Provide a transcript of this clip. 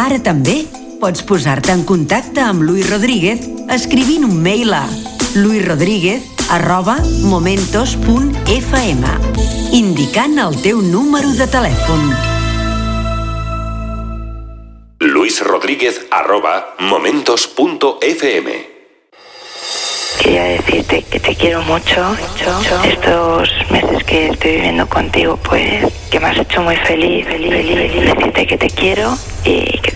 Ara també pots posar-te en contacte amb Luis Rodríguez escrivint un mail a luisrodríguez@momentos.fm indicant el teu número de telèfon. luisrodríguez@momentos.fm. Quería decirte que te quiero mucho. Estos meses que estoy viviendo contigo, pues que me has hecho muy feliz. Decirte que te quiero y que